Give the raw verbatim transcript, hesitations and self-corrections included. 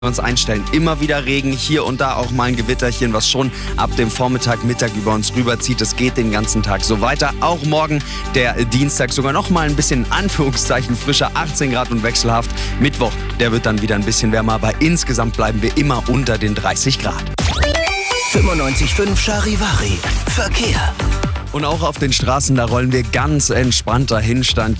uns einstellen. Immer wieder Regen, hier und da auch mal ein Gewitterchen, was schon ab dem Vormittag, Mittag über uns rüberzieht. Es geht den ganzen Tag so weiter. Auch morgen, der Dienstag, sogar noch mal ein bisschen in Anführungszeichen frischer, achtzehn Grad und wechselhaft. Mittwoch, der wird dann wieder ein bisschen wärmer, aber insgesamt bleiben wir immer unter den dreißig Grad. fünfundneunzig Komma fünf Charivari. Verkehr. Und auch auf den Straßen, da rollen wir ganz entspannt dahin. Stand